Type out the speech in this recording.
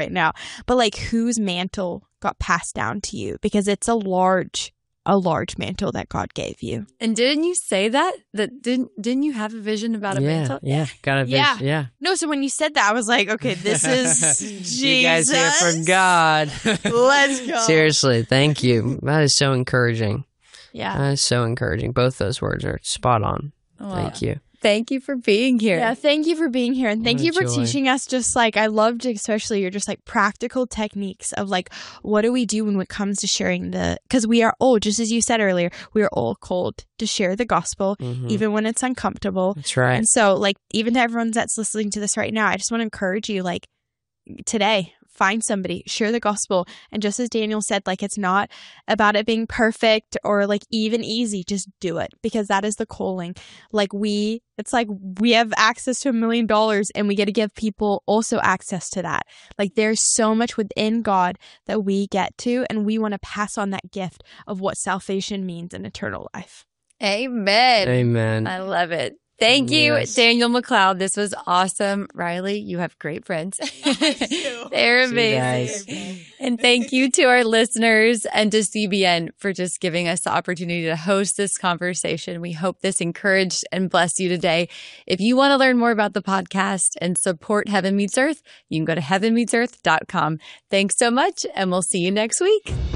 right now, but like whose mantle got passed down to you, because it's a large mantle that God gave you. And didn't you say that didn't you have a vision about a mantle? Yeah, got a vision. Yeah. No, so when you said that, I was like, okay, this is Jesus. You guys hear from God. Let's go. Seriously, thank you. That is so encouraging. Yeah. That is so encouraging. Both those words are spot on. Thank you. Thank you for being here. Yeah, thank you for being here. And thank What a you for joy. teaching us just like, I loved especially your just like practical techniques of like, what do we do when it comes to sharing because we are all, just as you said earlier, we are all called to share the gospel, even when it's uncomfortable. That's right. And so like, even to everyone that's listening to this right now, I just want to encourage you, like today, find somebody, share the gospel. And just as Daniel said, like, it's not about it being perfect or like even easy. Just do it, because that is the calling. Like it's like we have access to $1 million and we get to give people also access to that. Like there's so much within God that we get to, and we want to pass on that gift of what salvation means in eternal life. Amen. Amen. I love it. Thank you, Yes. Daniel McLeod. This was awesome. Riley, you have great friends. They're amazing. And thank you to our listeners and to CBN for just giving us the opportunity to host this conversation. We hope this encouraged and blessed you today. If you want to learn more about the podcast and support Heaven Meets Earth, you can go to heavenmeetsearth.com. Thanks so much, and we'll see you next week.